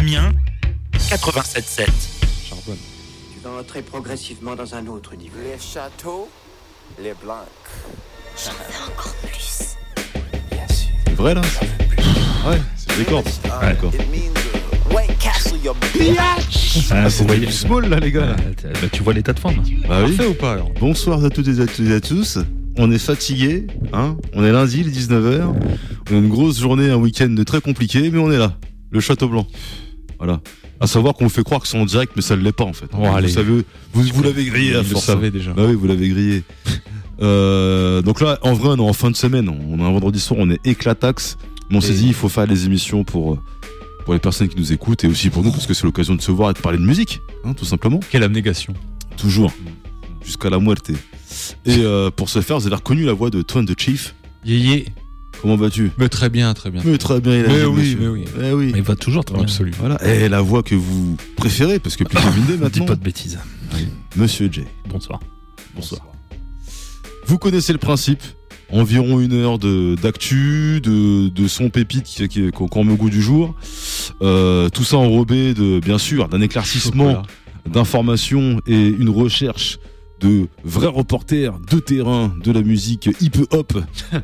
Amiens, 87.7. Charbonne. Tu vas entrer progressivement dans un autre niveau. Les châteaux, les blancs. J'en veux encore plus. Bien sûr. C'est vrai là? Ouais, c'est des cordes. Ah, D'accord. it means White Castle, your bitch. Ah, Vous c'est voyez du small là les gars. Tu vois l'état de forme. Bah oui. Parfait ou pas alors? Bonsoir à toutes et à tous. On est fatigués, hein. On est lundi, il est 19h. On a une grosse journée, un week-end très compliqué, mais on est là. Le Château Blanc. Voilà. À savoir qu'on vous fait croire que c'est en direct, mais ça ne l'est pas en fait. Bon, allez. Vous savez, vous l'avez grillé à Vous le force. savez déjà. Bah oui, vous l'avez grillé. Donc là, en vrai, on est en fin de semaine. On a un vendredi soir, on est éclataxe. Mais on s'est dit, il faut faire les émissions pour les personnes qui nous écoutent et aussi pour nous, parce que c'est l'occasion de se voir et de parler de musique, hein, tout simplement. Quelle abnégation. Toujours. Jusqu'à la muerte. Et pour ce faire, vous avez reconnu la voix de Twan the Chief. Yéyé. Comment vas-tu? Mais très bien, très bien. Mais très bien, il a Mais dit, oui, monsieur. mais oui. Eh oui. Mais il va toujours très bien. Absolument. Voilà. Et la voix que vous préférez, parce que plus deviner Dis maintenant. pas de bêtises. Monsieur J. Bonsoir. Bonsoir. Vous connaissez le principe. Environ 1 heure d'actu, de son pépite qu'on met au goût du jour. Tout ça enrobé bien sûr, d'un éclaircissement, Chocolat. d'informations et une recherche de vrais reporters de terrain de la musique hip-hop.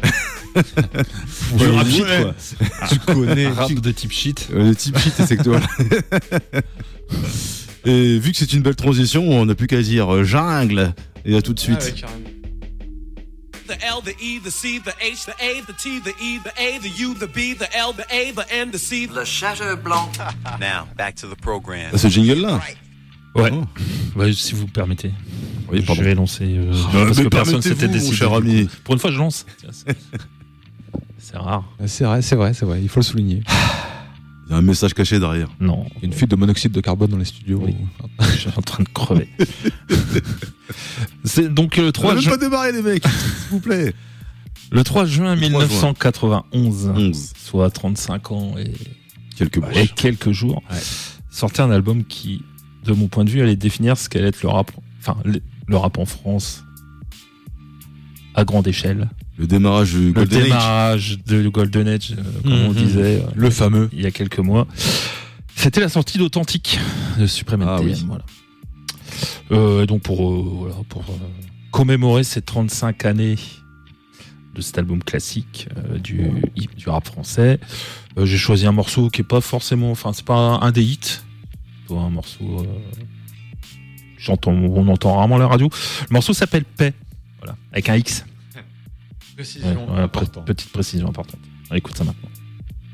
Du rap shit, quoi. Tu connais. Rap de type shit. Le type shit, c'est que toi. Et vu que c'est une belle transition, on n'a plus qu'à dire jungle. Et à tout de suite. The L, the E, the C, the H, the A, the T, the E, the A, the U, the B, the L, the A, the N, the C. Le Château Blanc. Now, back to the program. Ah, ce jingle-là. Ouais. Oh. Ouais, si vous permettez. Oui, pardon. Je vais lancer. mais parce que personne permettez-vous, s'était mon décidé. cher ami. Pour une fois, je lance. C'est rare. C'est vrai. Il faut le souligner. Il y a un message caché derrière. Non. Une fuite de monoxyde de carbone dans les studios. Oui. Je suis en train de crever. C'est donc le 3 On va juin. pas démarrer les mecs, s'il vous plaît. Le 3 juin 1991, 11. soit 35 ans et Quelques jours, sortait un album qui, de mon point de vue, allait définir ce qu'allait être le rap, le rap en France à grande échelle. Le démarrage du Le Golden Age. démarrage de Golden Age, comme on disait, Le fameux. il y a quelques mois. C'était la sortie d'Authentique de Supreme Ah NTM, oui. voilà. Donc pour commémorer ces 35 années de cet album classique du rap français, j'ai choisi un morceau qui est pas forcément, enfin c'est pas un des hits, c'est un morceau on entend rarement à la radio. Le morceau s'appelle Paix, voilà, avec un X. Précision Petite précision importante. Écoute ça maintenant.